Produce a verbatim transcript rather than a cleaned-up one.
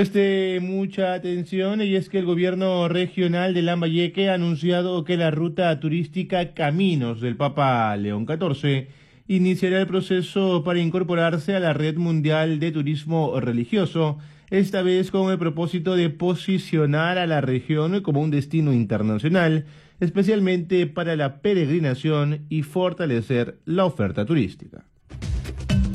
Preste mucha atención y es que el gobierno regional de Lambayeque ha anunciado que la ruta turística Caminos del Papa León catorce iniciará el proceso para incorporarse a la red mundial de turismo religioso, esta vez con el propósito de posicionar a la región como un destino internacional, especialmente para la peregrinación y fortalecer la oferta turística.